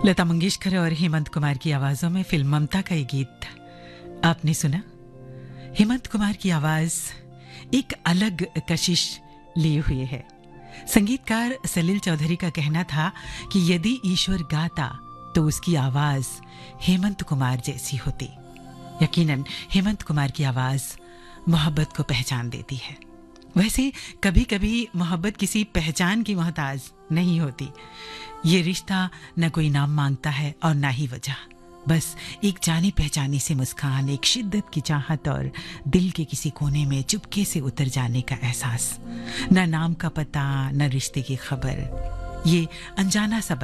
लता मंगेशकर और हेमंत कुमार की आवाजों में फिल्म ममता का ये गीत आपने सुना। हेमंत कुमार की आवाज एक अलग कशिश लिए हुए है। संगीतकार सलील चौधरी का कहना था कि यदि ईश्वर गाता तो उसकी आवाज हेमंत कुमार जैसी होती। यकीनन हेमंत कुमार की आवाज मोहब्बत को पहचान देती है। वैसे कभी कभी मोहब्बत किसी पहचान की मोहताज नहीं होती। ये रिश्ता न कोई नाम मांगता है और ना ही वजह, बस एक जानी पहचानी से मुस्कान, एक शिद्दत की चाहत और दिल के किसी कोने में चुपके से उतर जाने का एहसास। न नाम का पता, न रिश्ते की खबर, ये अनजाना सा